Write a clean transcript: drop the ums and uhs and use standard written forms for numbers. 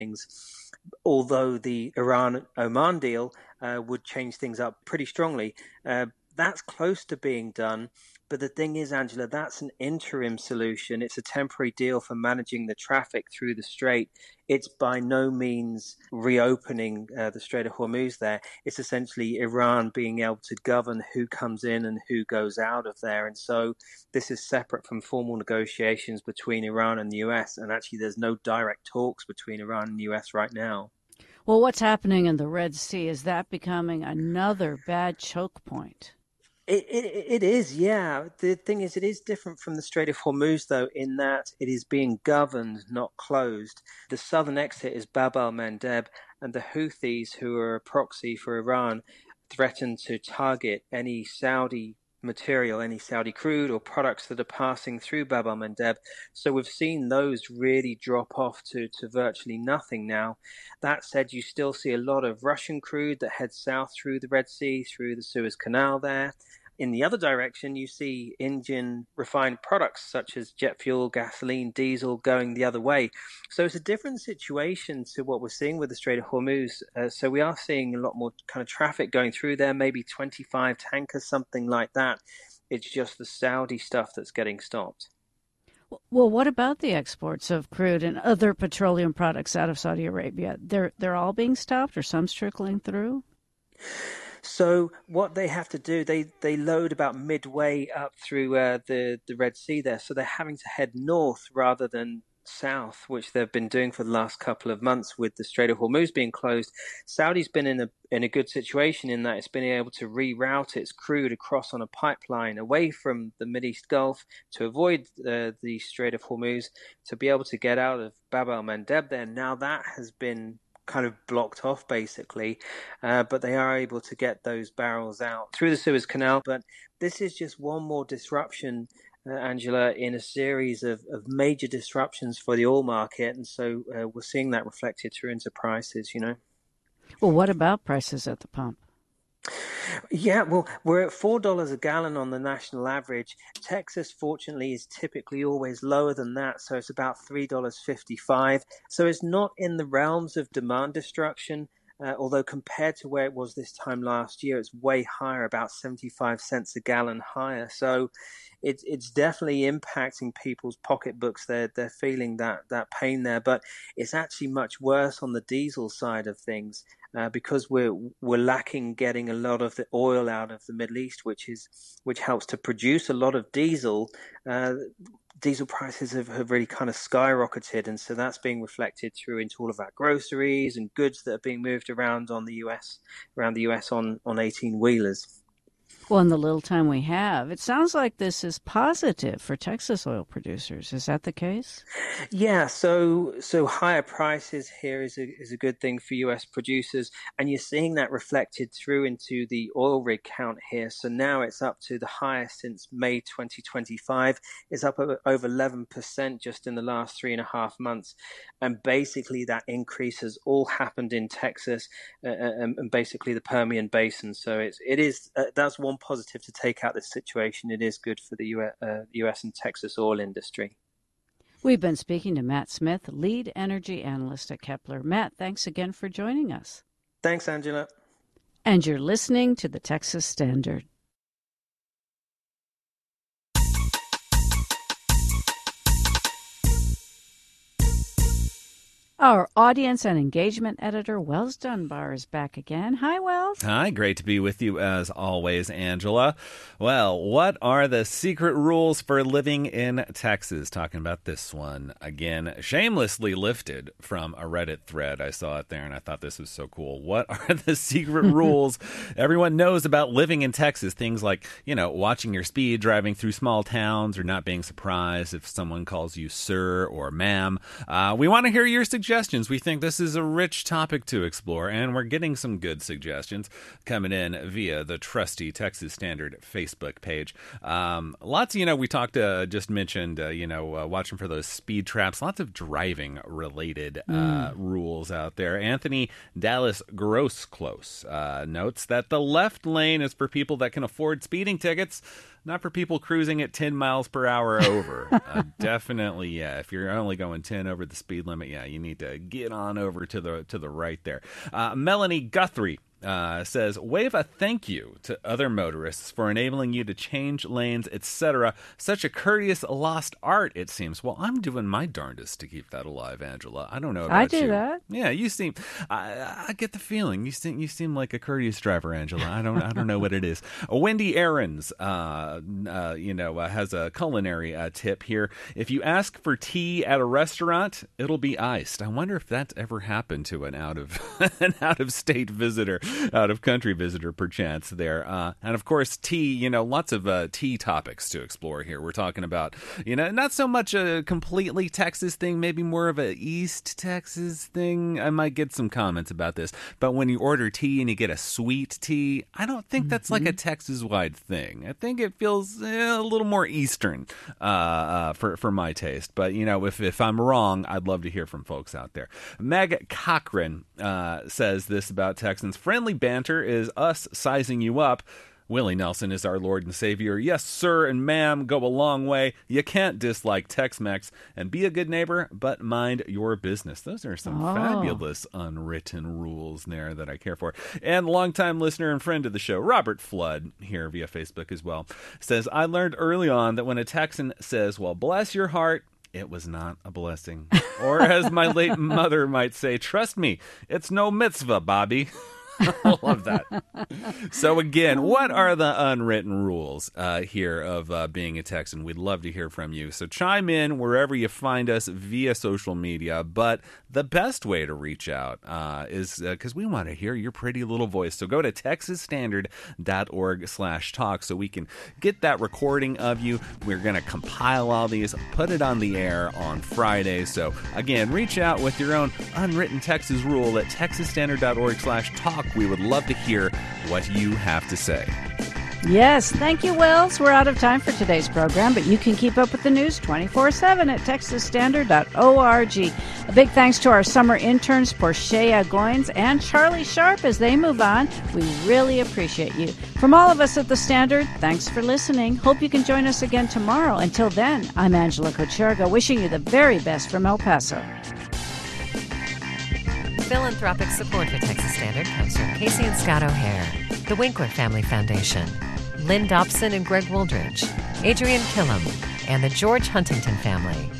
things, although the Iran-Oman deal would change things up pretty strongly. That's close to being done. But the thing is, Angela, that's an interim solution. It's a temporary deal for managing the traffic through the Strait. It's by no means reopening the Strait of Hormuz there. It's essentially Iran being able to govern who comes in and who goes out of there. And so this is separate from formal negotiations between Iran and the US. And actually, there's no direct talks between Iran and the US right now. Well, what's happening in the Red Sea? Is that becoming another bad choke point? It is, yeah. The thing is, it is different from the Strait of Hormuz, though, in that it is being governed, not closed. The southern exit is Bab al-Mandeb, and the Houthis, who are a proxy for Iran, threaten to target any Saudi material, any Saudi crude or products that are passing through Bab al-Mandeb. So we've seen those really drop off to virtually nothing now. That said, you still see a lot of Russian crude that heads south through the Red Sea, through the Suez Canal there. In the other direction, you see Indian refined products such as jet fuel, gasoline, diesel going the other way. So it's a different situation to what we're seeing with the Strait of Hormuz. So we are seeing a lot more kind of traffic going through there, maybe 25 tankers, something like that. It's just the Saudi stuff that's getting stopped. Well, what about the exports of crude and other petroleum products out of Saudi Arabia? They're all being stopped, or some trickling through? So what they have to do, they load about midway up through the Red Sea there. So they're having to head north rather than south, which they've been doing for the last couple of months with the Strait of Hormuz being closed. Saudi's been in a good situation in that it's been able to reroute its crude across on a pipeline away from the Mideast Gulf to avoid the Strait of Hormuz, to be able to get out of Bab al-Mandeb there. Now that has been kind of blocked off basically, but they are able to get those barrels out through the Suez Canal. But this is just one more disruption, Angela, in a series of major disruptions for the oil market, and so we're seeing that reflected through into prices, Well, what about prices at the pump? Yeah, well, we're at $4 a gallon on the national average. Texas, fortunately, is typically always lower than that, so it's about $3.55. So it's not in the realms of demand destruction, although compared to where it was this time last year, it's way higher, about 75 cents a gallon higher. So it's definitely impacting people's pocketbooks. They're feeling that pain there, but it's actually much worse on the diesel side of things. Because we're lacking getting a lot of the oil out of the Middle East, which helps to produce a lot of diesel. Diesel prices have really kind of skyrocketed, and so that's being reflected through into all of our groceries and goods that are being moved around the US on 18-wheelers. Well, in the little time we have, it sounds like this is positive for Texas oil producers. Is that the case? Yeah, so higher prices here is a good thing for US producers, and you're seeing that reflected through into the oil rig count here. So now it's up to the highest since May 2025. It's up over 11% just in the last 3.5 months, and basically that increase has all happened in Texas and basically the Permian Basin. So it is that's one positive to take out this situation. It is good for the US and Texas oil industry. We've been speaking to Matt Smith, lead energy analyst at Kepler. Matt, thanks again for joining us. Thanks, Angela. And you're listening to the Texas Standard. Our audience and engagement editor, Wells Dunbar, is back again. Hi, Wells. Hi, great to be with you as always, Angela. Well, what are the secret rules for living in Texas? Talking about this one again, shamelessly lifted from a Reddit thread. I saw it there and I thought this was so cool. What are the secret rules everyone knows about living in Texas? Things like, watching your speed driving through small towns, or not being surprised if someone calls you sir or ma'am. We want to hear your suggestions. We think this is a rich topic to explore, and we're getting some good suggestions coming in via the trusty Texas Standard Facebook page. Lots, we talked, just mentioned, watching for those speed traps. Lots of driving related rules out there. Anthony Dallas Gross Close notes that the left lane is for people that can afford speeding tickets. Not for people cruising at 10 miles per hour over. Definitely, yeah. If you're only going 10 over the speed limit, yeah, you need to get on over to the right there. Melanie Guthrie says, wave a thank you to other motorists for enabling you to change lanes, etc. Such a courteous lost art, it seems. Well, I'm doing my darndest to keep that alive, Angela. I don't know about you. I do that. Yeah, you seem. I get the feeling you seem like a courteous driver, Angela. I don't know what it is. Wendy Aarons, has a culinary tip here. If you ask for tea at a restaurant, it'll be iced. I wonder if that's ever happened to an out of state visitor. Out of country visitor, perchance there. And of course, tea, lots of tea topics to explore here. We're talking about, not so much a completely Texas thing, maybe more of a East Texas thing. I might get some comments about this. But when you order tea and you get a sweet tea, I don't think that's like a Texas-wide thing. I think it feels a little more Eastern for my taste. But, if I'm wrong, I'd love to hear from folks out there. Meg Cochran says this about Texans. Friendly banter is us sizing you up. Willie Nelson is our Lord and Savior. Yes, sir and ma'am go a long way. You can't dislike Tex-Mex and be a good neighbor, but mind your business. Those are some fabulous unwritten rules there that I care for. And longtime listener and friend of the show, Robert Flood, here via Facebook as well, says, I learned early on that when a Texan says, well, bless your heart, it was not a blessing. Or as my late mother might say, trust me, it's no mitzvah, Bobby. I love that. So again, what are the unwritten rules here of being a Texan? We'd love to hear from you. So chime in wherever you find us via social media. But the best way to reach out is because we want to hear your pretty little voice. So go to texasstandard.org/talk so we can get that recording of you. We're going to compile all these, put it on the air on Friday. So again, reach out with your own unwritten Texas rule at texasstandard.org/talk. We would love to hear what you have to say. Yes, thank you, Wells. We're out of time for today's program, but you can keep up with the news 24/7 at texasstandard.org. A big thanks to our summer interns, Portia Goins and Charlie Sharp, as they move on. We really appreciate you. From all of us at The Standard, thanks for listening. Hope you can join us again tomorrow. Until then, I'm Angela Kocherga, wishing you the very best from El Paso. Philanthropic support for Texas Standard comes from Casey and Scott O'Hare, the Winkler Family Foundation, Lynn Dobson and Greg Wooldridge, Adrian Killam, and the George Huntington family.